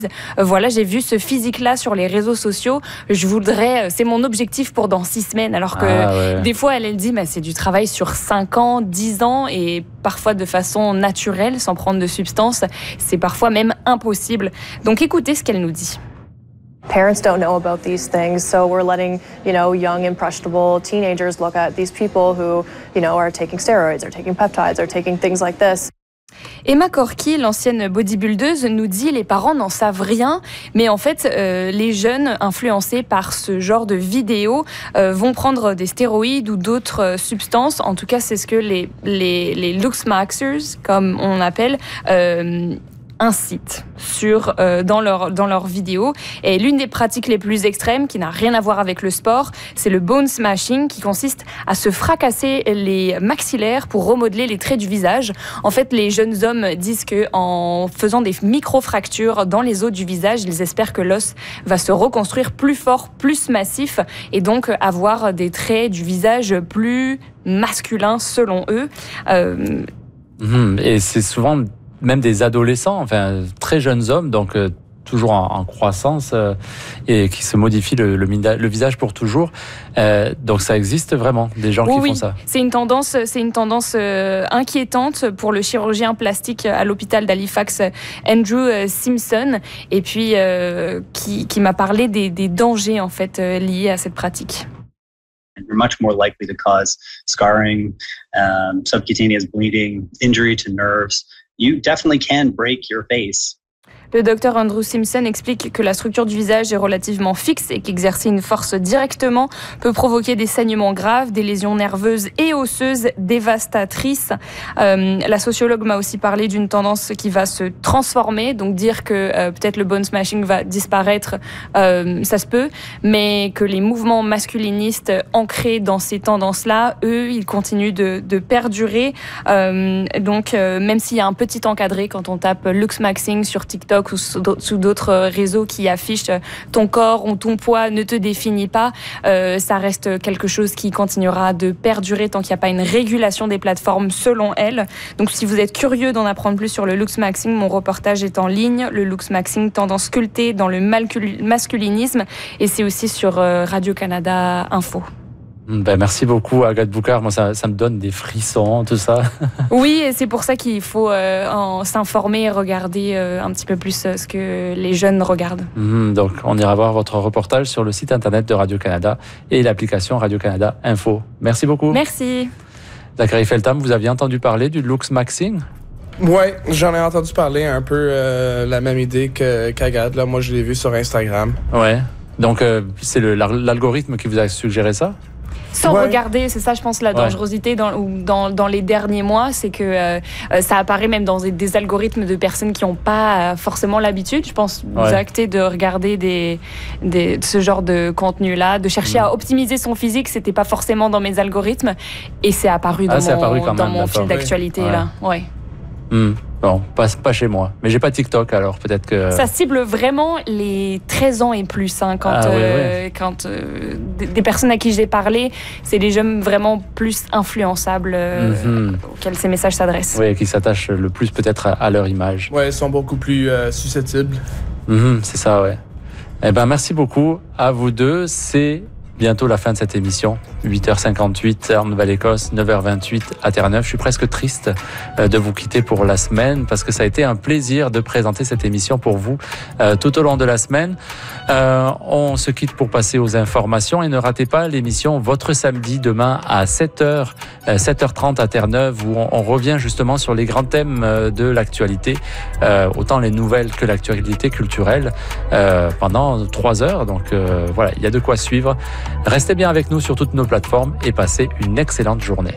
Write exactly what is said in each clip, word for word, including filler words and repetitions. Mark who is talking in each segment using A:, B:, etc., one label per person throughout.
A: Euh, voilà, j'ai vu ce physique-là sur les réseaux sociaux. Je voudrais, c'est mon objectif pour dans six semaines. Alors que
B: ah, ouais.
A: des fois, elle, elle dit, bah, c'est du travail sur cinq ans, dix ans, et parfois de façon naturelle, sans prendre de substance. C'est parfois même impossible. Donc, écoutez ce qu'elle nous dit.
C: Parents don't know about these things, so we're letting, you know, young, impressionable teenagers look at these people who, you know, are taking steroids, or taking peptides, or taking things like this.
A: Emma Corky, l'ancienne bodybuildeuse, nous dit les parents n'en savent rien, mais en fait, euh, les jeunes influencés par ce genre de vidéos euh, vont prendre des stéroïdes ou d'autres euh, substances. En tout cas, c'est ce que les, les, les Luxmaxers, comme on appelle, euh, incitent sur, euh, dans leurs dans leurs vidéos. Et l'une des pratiques les plus extrêmes, qui n'a rien à voir avec le sport, c'est le bone smashing, qui consiste à se fracasser les maxillaires pour remodeler les traits du visage. En fait, les jeunes hommes disent qu'en faisant des micro-fractures dans les os du visage, ils espèrent que l'os va se reconstruire plus fort, plus massif, et donc avoir des traits du visage plus masculins, selon eux. Euh...
B: Mmh, et c'est souvent même des adolescents, enfin très jeunes hommes, donc euh, toujours en, en croissance euh, et qui se modifient le, le, le visage pour toujours. Euh, donc ça existe vraiment, des gens
A: oui,
B: qui
A: oui.
B: font ça.
A: C'est une tendance, c'est une tendance euh, inquiétante pour le chirurgien plastique à l'hôpital d'Halifax, Andrew Simpson, et puis euh, qui, qui m'a parlé des, des dangers en fait euh, liés à cette pratique.
D: You're much more likely to cause scarring, um, subcutaneous bleeding, injury to nerves. You definitely can break your face.
A: Le docteur Andrew Simpson explique que la structure du visage est relativement fixe et qu'exercer une force directement peut provoquer des saignements graves, des lésions nerveuses et osseuses dévastatrices. Euh, la sociologue m'a aussi parlé d'une tendance qui va se transformer, donc dire que euh, peut-être le bone smashing va disparaître, euh, ça se peut, mais que les mouvements masculinistes ancrés dans ces tendances-là, eux, ils continuent de, de perdurer. Euh, donc, euh, même s'il y a un petit encadré quand on tape Luxmaxing sur TikTok, ou sous d'autres réseaux qui affichent ton corps ou ton poids ne te définit pas, euh, ça reste quelque chose qui continuera de perdurer tant qu'il n'y a pas une régulation des plateformes selon elle. Donc si vous êtes curieux d'en apprendre plus sur le Luxmaxing, mon reportage est en ligne, le Luxmaxing, tendance sculptée dans le masculinisme, et c'est aussi sur Radio-Canada Info.
B: Ben, merci beaucoup Agathe Boucard, moi ça, ça me donne des frissons, tout ça.
A: Oui, et c'est pour ça qu'il faut euh, en s'informer et regarder euh, un petit peu plus euh, ce que les jeunes regardent.
B: Mmh, donc on ira voir votre reportage sur le site internet de Radio-Canada et l'application Radio-Canada Info. Merci beaucoup.
A: Merci.
B: Zachary Feltham, vous aviez entendu parler du Luxmaxing?
E: Oui, j'en ai entendu parler, un peu euh, la même idée que, qu'Agathe. Là, moi, je l'ai vu sur Instagram.
B: Ouais. Donc euh, c'est le, l'algorithme qui vous a suggéré ça?
A: Sans
E: ouais.
A: regarder, c'est ça je pense la dangerosité dans, dans, dans les derniers mois, c'est que euh, ça apparaît même dans des, des algorithmes de personnes qui n'ont pas forcément l'habitude, je pense,
B: ouais.
A: d'acter, de regarder des, des, ce genre de contenu-là, de chercher mmh. à optimiser son physique, c'était pas forcément dans mes algorithmes, et c'est apparu dans
B: ah, c'est
A: mon,
B: apparu quand
A: dans
B: même,
A: mon fil d'actualité.
B: Ouais.
A: Là. Ouais.
B: Mmh. Bon, pas, pas chez moi. Mais j'ai pas TikTok, alors peut-être que...
A: Ça cible vraiment les treize ans et plus. Hein, quand
B: ah,
A: euh,
B: oui, oui.
A: quand euh, des personnes à qui j'ai parlé, c'est des jeunes vraiment plus influençables euh, mm-hmm. auxquels ces messages s'adressent.
B: Oui, qui s'attachent le plus peut-être à, à leur image.
E: Oui, ils sont beaucoup plus euh, susceptibles.
B: Mm-hmm, c'est ça, ouais. Eh ben, merci beaucoup à vous deux. C'est bientôt la fin de cette émission. huit heures cinquante-huit en Nouvelle-Écosse, neuf heures vingt-huit à Terre-Neuve. Je suis presque triste de vous quitter pour la semaine parce que ça a été un plaisir de présenter cette émission pour vous euh, tout au long de la semaine. Euh, on se quitte pour passer aux informations et ne ratez pas l'émission Votre Samedi demain à sept heures, sept heures trente à Terre-Neuve où on, on revient justement sur les grands thèmes de l'actualité, euh, autant les nouvelles que l'actualité culturelle euh, pendant trois heures. Donc euh, voilà, il y a de quoi suivre. Restez bien avec nous sur toutes nos plateformes et passez une excellente journée.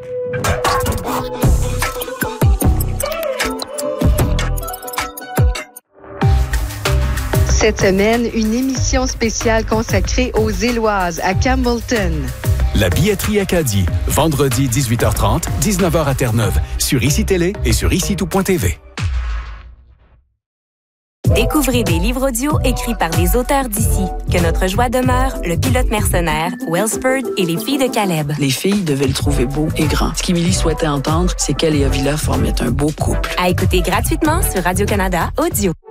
F: Cette semaine, une émission spéciale consacrée aux Éloises à Campbellton.
G: La billetterie Acadie, vendredi dix-huit heures trente, dix-neuf heures à Terre-Neuve, sur Ici Télé et sur ici tout point t v.
H: Découvrez des livres audio écrits par des auteurs d'ici. Que notre joie demeure, Le pilote mercenaire, Wellspurd et Les filles de Caleb.
I: Les filles devaient le trouver beau et grand. Ce qu'Émilie souhaitait entendre, c'est qu'elle et Avila formaient un beau couple.
H: À écouter gratuitement sur Radio-Canada Audio.